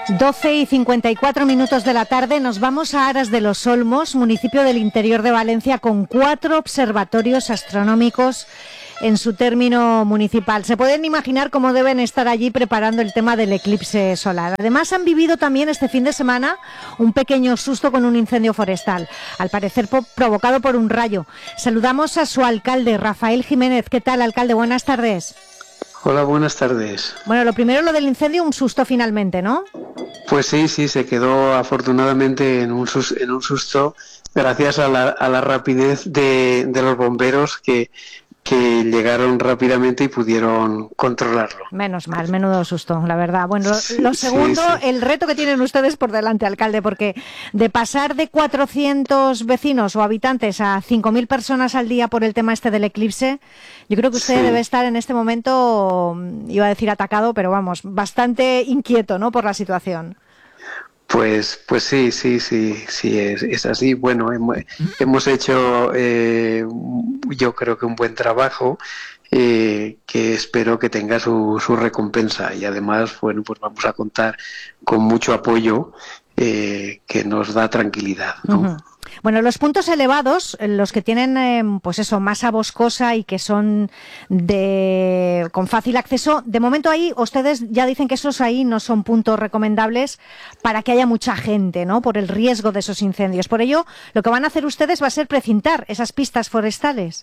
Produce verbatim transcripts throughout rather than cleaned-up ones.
doce y cincuenta y cuatro minutos de la tarde nos vamos a Aras de los Olmos, municipio del interior de Valencia, con cuatro observatorios astronómicos en su término municipal. Se pueden imaginar cómo deben estar allí preparando el tema del eclipse solar. Además, han vivido también este fin de semana un pequeño susto con un incendio forestal, al parecer po- provocado por un rayo. Saludamos a su alcalde, Rafael Jiménez. ¿Qué tal, alcalde? Buenas tardes. Hola, buenas tardes. Bueno, lo primero, lo del incendio, un susto finalmente, ¿no? Pues sí, sí, se quedó afortunadamente en un, sus, en un susto gracias a la, a la rapidez de, de los bomberos que, que llegaron rápidamente y pudieron controlarlo. Menos mal, menudo susto, la verdad. Bueno, Sí, lo segundo, sí, sí. el reto que tienen ustedes por delante, alcalde, porque de pasar de cuatrocientos vecinos o habitantes a cinco mil personas al día por el tema este del eclipse, yo creo que usted Sí. debe estar en este momento, iba a decir atacado, pero vamos, bastante inquieto, ¿no?, por la situación. Pues, pues sí, sí, sí, sí, es, es así. Bueno, hemos, hemos hecho, eh, yo creo que un buen trabajo, eh, que espero que tenga su, su recompensa. Y además, bueno, pues vamos a contar con mucho apoyo, eh, que nos da tranquilidad, ¿no? Uh-huh. Bueno, los puntos elevados, los que tienen, eh, pues eso, masa boscosa y que son de con fácil acceso, de momento ahí ustedes ya dicen que esos ahí no son puntos recomendables para que haya mucha gente, ¿no?, por el riesgo de esos incendios. Por ello, lo que van a hacer ustedes va a ser precintar esas pistas forestales.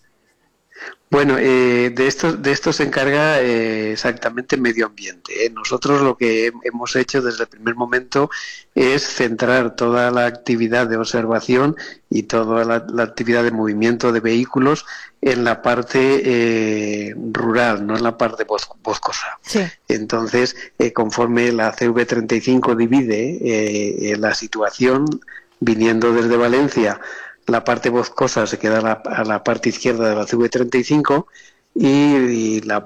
Bueno, eh, de esto, de esto se encarga eh, exactamente Medio Ambiente, ¿eh? Nosotros lo que hemos hecho desde el primer momento es centrar toda la actividad de observación y toda la, la actividad de movimiento de vehículos en la parte eh, rural, no en la parte bos- boscosa. Sí. Entonces, eh, conforme la C V treinta y cinco divide eh, la situación, viniendo desde Valencia, la parte boscosa se queda a la, a la parte izquierda de la C V treinta y cinco y, y la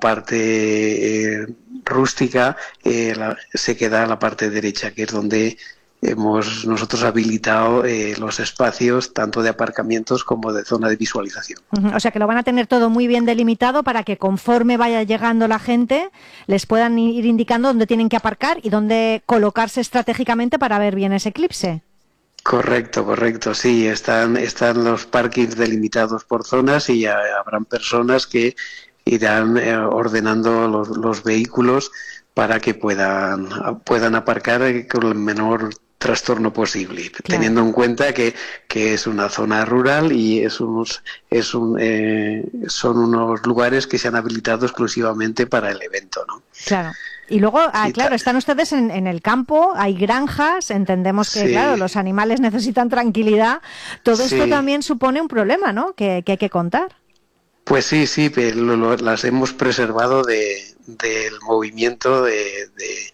parte eh, rústica eh, la, se queda a la parte derecha, que es donde hemos nosotros habilitado eh, los espacios tanto de aparcamientos como de zona de visualización. Uh-huh. O sea que lo van a tener todo muy bien delimitado para que conforme vaya llegando la gente les puedan ir indicando dónde tienen que aparcar y dónde colocarse estratégicamente para ver bien ese eclipse. Correcto, correcto, sí, están, están los parkings delimitados por zonas y ya habrán personas que irán eh, ordenando los, los vehículos para que puedan, puedan aparcar con el menor trastorno posible, Claro. teniendo en cuenta que, que es una zona rural y es unos, es un, eh, son unos lugares que se han habilitado exclusivamente para el evento, ¿no? Claro. Y luego, ah, Sí, claro, ta- están ustedes en, en el campo, hay granjas, entendemos que, Sí. claro, los animales necesitan tranquilidad. Todo esto Sí. también supone un problema, ¿no?, que, que hay que contar. Pues sí, sí, pero lo- lo- las hemos preservado de, del movimiento de, de,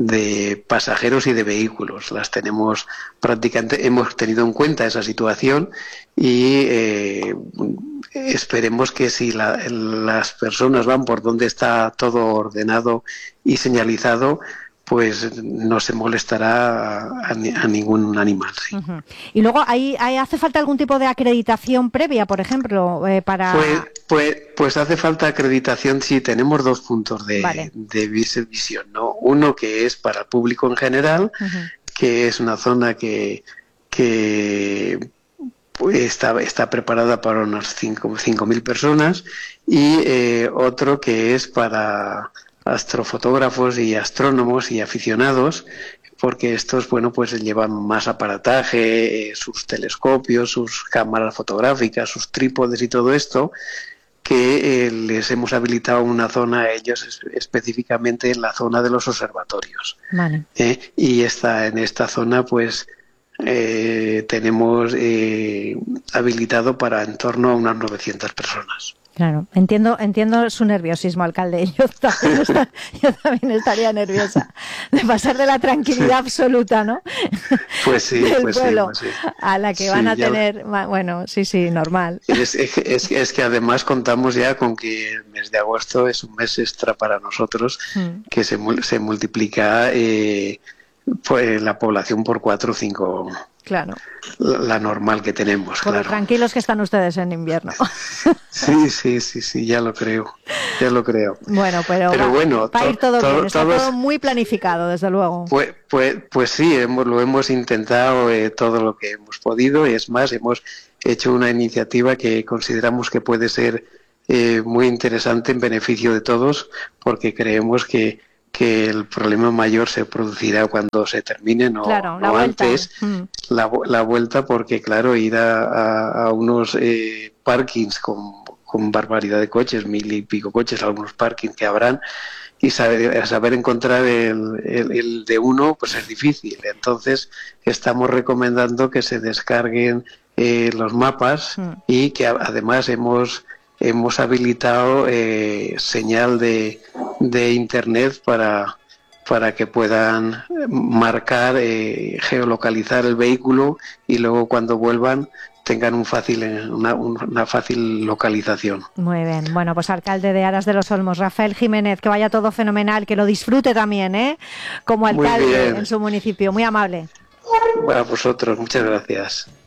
de pasajeros y de vehículos. Las tenemos prácticamente, hemos tenido en cuenta esa situación y eh, esperemos que si la, las personas van por donde está todo ordenado y señalizado, pues no se molestará a, ni- a ningún animal. Sí. Uh-huh. Y luego, ¿hay, hay, ¿hace falta algún tipo de acreditación previa, por ejemplo, eh, para...? Pues, pues, pues hace falta acreditación, sí, tenemos dos puntos de, Vale. de vis- visión, ¿no? Uno que es para el público en general, Uh-huh. que es una zona que, que pues, está, está preparada para unas cinco mil personas, y eh, otro que es para astrofotógrafos y astrónomos y aficionados, porque estos, bueno, pues llevan más aparataje, eh, sus telescopios, sus cámaras fotográficas, sus trípodes y todo esto, que eh, les hemos habilitado una zona a ellos es, específicamente en la zona de los observatorios. Vale. ¿eh? Y esta, en esta zona, pues, eh, tenemos eh, habilitado para en torno a unas novecientas personas. Claro, entiendo, entiendo su nerviosismo, alcalde. Yo también, está, yo también estaría nerviosa de pasar de la tranquilidad absoluta, ¿no? Pues sí, del pues sí, pueblo pues sí. a la que Sí, van a ya- tener, bueno, sí, sí, normal. Es, es, es, es que además contamos ya con que el mes de agosto es un mes extra para nosotros, Mm. que se, mul- se multiplica eh, pues, la población por cuatro o cinco Claro. La, la normal que tenemos, Por claro. Tranquilos que están ustedes en invierno. Sí, sí, sí, sí, ya lo creo, ya lo creo. Bueno, pero, pero va, bueno, va a ir todo, to, bien, está todos, todo muy planificado, desde luego. Pues, pues, pues sí, hemos, lo hemos intentado eh, todo lo que hemos podido, y es más, hemos hecho una iniciativa que consideramos que puede ser eh, muy interesante en beneficio de todos, porque creemos que que el problema mayor se producirá cuando se termine, no, claro, no antes, mm. la, la vuelta, porque claro, ir a, a, a unos eh, parkings con, con barbaridad de coches, mil y pico coches, algunos parkings que habrán, y saber, saber encontrar el, el, el de uno, pues es difícil. Entonces, estamos recomendando que se descarguen eh, los mapas mm. y que además hemos hemos habilitado eh, señal de, de internet para, para que puedan marcar, eh, geolocalizar el vehículo y luego cuando vuelvan tengan un fácil, una, una fácil localización. Muy bien. Bueno, pues alcalde de Aras de los Olmos, Rafael Jiménez, que vaya todo fenomenal, que lo disfrute también, ¿eh? Como alcalde en su municipio. Muy amable. Bueno, a vosotros, muchas gracias.